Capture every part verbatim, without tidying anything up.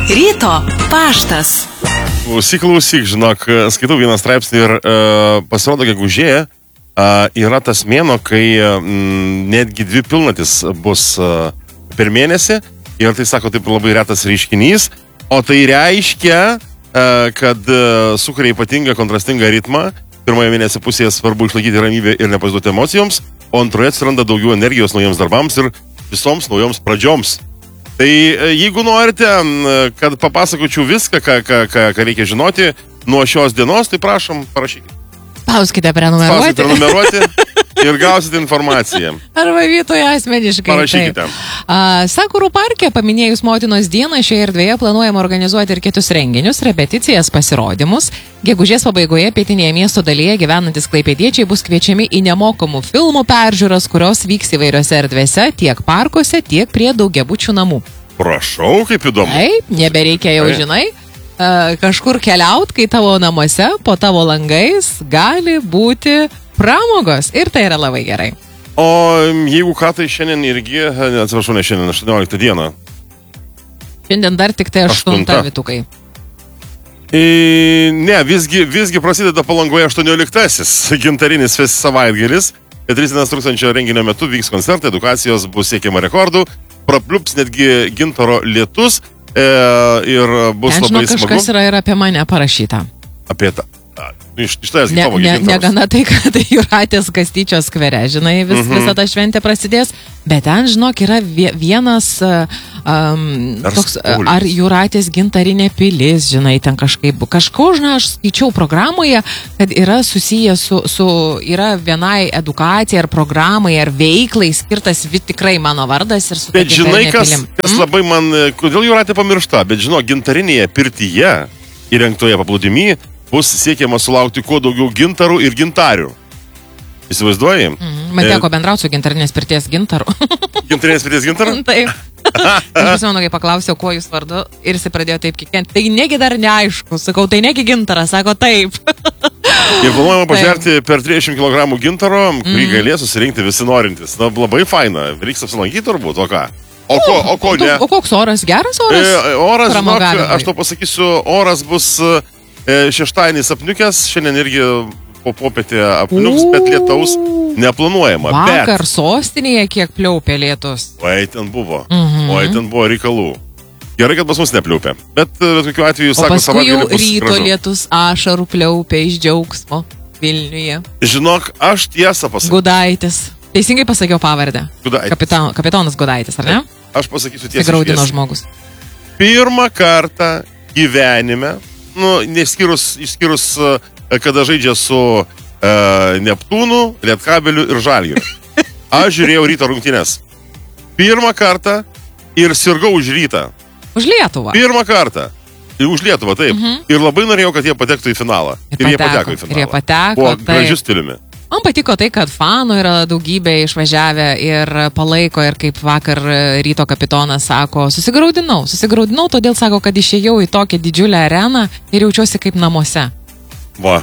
Ryto paštas. Klausyk, klausyk, žinok, skaitau vieną straipsnį ir e, pasirodo, gegužė e, yra tas mėnuo, kai m, netgi dvi pilnatis bus e, per mėnesį ir tai sako, taip labai retas reiškinys, o tai reiškia, e, kad e, sukuria ypatingą kontrastingą ritmą. Pirmoje mėnesio pusėje svarbu išlaikyti ramybę ir nepasiduoti emocijoms, o antroje atsiranda daugiau energijos naujiems darbams ir visoms naujoms pradžioms. Tai jeigu norite, kad papasakočiau viską, ką, ką, ką, ką reikia žinoti nuo šios dienos, tai prašom, parašykite. Spauskite prenumeruoti. Spauskite prenumeruoti ir gausite informaciją. Arba vietoje asmeniškai. Parašykite. Sakurų parke paminėjus motinos dieną šioje erdvėje planuojama organizuoti ir kitus renginius, repeticijas, pasirodymus. Gegužės pabaigoje pietinėje miesto dalyje gyvenantis klaipėdiečiai bus kviečiami į nemokamų filmų peržiūras, kurios vyks įvairiose erdvėse, tiek parkuose, tiek prie daugiabučių namų. Prašau, kaip įdomu. Taip, nebereikia jau, žinai, kažkur keliaut, kai tavo namuose, po tavo langais gali būti pramogos. Ir tai yra labai gerai. O jeigu ką, tai šiandien irgi, atsiprašau, ne šiandien, aštuonioliktą dieną. Šiandien dar tik tai aštunta vitukai. E, ne, visgi, visgi prasideda Palangoje aštuonioliktasis gintarinis savaitgalis. tris dienas truksiančio renginio metu vyks koncertai, edukacijos, bus siekiama rekordų, prapliups netgi gintaro lietus e, ir bus ten, labai žinok, smagu. Kažkas yra ir apie mane parašyta. Apie tą. Iš, iš tavęs ne, tavo ne, gintaras. Negana tai, kad Jūratės Kastyčios skvere, žinai, vis, mm -hmm. visa ta šventė prasidės, bet ten, žinok, yra vienas um, toks, ar Jūratės gintarinė pilis, žinai, ten kažkaip, kažko, žinai, aš skaičiau programoje, kad yra susijęs su, su, yra vienai edukacijai ar programai ar veiklai skirtas vis tikrai mano vardas ir su bet žinai, kas, pilim. kas mm? labai man, kodėl Jūratė pamiršta, bet žinau, gintarinėje pirtyje įrengtoje paplūdimy bus siekiama sulaukti kuo daugiau gintarų ir gintarių. Įsivaizduojai? Mm, man teko e... bendrauti su gintarinės pirties gintaru. Gintarinės pirties gintaru? Taip. Aš prisimenu, kai paklausiau, kuo jūs vardu, ir jis pradėjo taip kikenti. Tai negi dar neaišku, sakau, tai negi gintaras, sako taip. Ir planuojama pažerti per trisdešimt kilogramų gintaro, kurį mm. galės susirinkti visi norintys. Na, labai faina, reiks apsilankyti turbūt, o ką? O, ko, o ko ne? O koks oras? Geras oras? E, oras, žinok, aš to pasakysiu, oras bus e, šeštadienį apniukęs, šiandien irgi po popietę apniuks, bet lietaus neplanuojama. Vakar bet... sostinėje kiek pliaupė lietus. Oi, ten buvo. Mhm. Oi, ten buvo reikalų. Gerai, kad pas mus nepliaupė. Bet, bet kokiu atveju, o sako, paskui jau ryto gražu. Lietus ašarų pliaupė iš džiaugsmo Vilniuje. Žinok, aš tiesą pasakysiu. Gudaitis. Teisingai pasakiau pavardę. Gudaitis. Kapitan, kapitonas Gudaitis, ar ne? Aš pasakysiu tiesą. Graudino žmogus. Pirmą kartą gyvenime, nu, neskyrus, išskyrus, kada žaidžia su e, Neptūnu, Lietkabeliu ir Žalgiriu. Aš žiūrėjau Ryto rungtynes. Pirmą kartą ir sirgau už Rytą. Už Lietuvą. Pirmą kartą. Ir už Lietuvą, taip. Mhm. Ir labai norėjau, kad jie patektų į finalą. Ir, ir pateko, jie pateko į finalą. Ir jie pateko. Buvo gražiu stiliumi. Man patiko tai, kad fanų yra daugybė išvažiavę ir palaiko, ir kaip vakar Ryto kapitonas sako, susigraudinau, susigraudinau, todėl sako, kad išėjau į tokią didžiulę areną ir jaučiuosi kaip namuose. Va.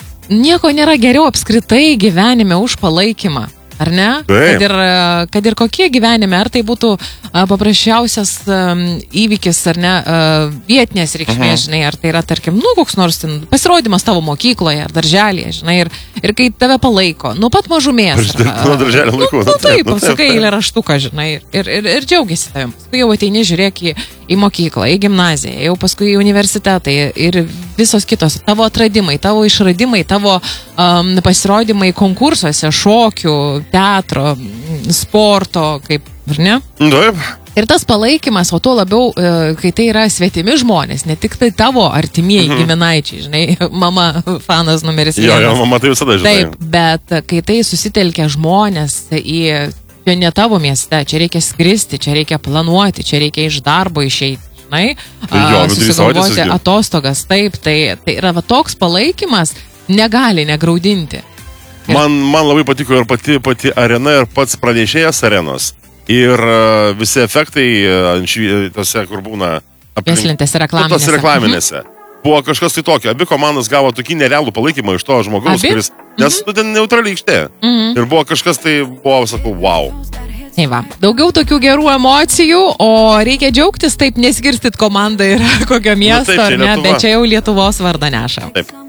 Nieko nėra geriau apskritai gyvenime už palaikymą. Ar ne? Kad ir, kad ir kokie gyvenime, ar tai būtų a, paprasčiausias a, įvykis, ar ne, a, vietinės reikšmės, uh-huh. žinai, ar tai yra, tarkim, nu, koks nors ten pasirodymas tavo mokykloje ar darželėje, žinai, ir, ir kai tave palaiko, nu pat mažumės. Nuo darželio laikų. Nu, nu taip, pasakai eilę raštuką, žinai, ir, ir, ir džiaugiasi tavim. Paskui jau ateini, žiūrėk į, į mokyklą, į gimnaziją, jau paskui į universitetą ir visos kitos, tavo atradimai, tavo išradimai, tavo um, pasirodymai konkursuose, šokių, teatro, sporto, kaip, ar ne? Taip. Ir tas palaikymas, o tuo labiau, kai tai yra svetimi žmonės, ne tik tai tavo artimieji mhm. giminaičiai, žinai, mama fanas numeris vienas. Jo, jo, mama tai visada žinai. Taip, bet kai tai susitelkia žmonės į, čia ne tavo mieste, čia reikia skristi, čia reikia planuoti, čia reikia iš darbo išeiti. Žinai, jo, susigalvoti atostogas, taip, tai, tai yra va, toks palaikymas negali negraudinti. Ir... Man, man labai patiko ir pati, pati arena ir pats pranešėjas arenos. Ir uh, visi efektai uh, tose, kur būna Vėslintėse reklaminėse. Tose reklaminėse. Mhm. Buvo kažkas tai tokio. Abi komandos gavo tokį nerealų palaikymą iš to žmogaus, Abi? kuris, nes mhm. ten neutraliai aikštė. Mhm. Ir buvo kažkas tai, buvo, sakau, wow. Tai va, daugiau tokių gerų emocijų, o reikia džiaugtis, taip neskirstyt komandą ir kokio miesto, taip, čia ar ne, Lietuva. bet čia jau Lietuvos vardą neša. Taip.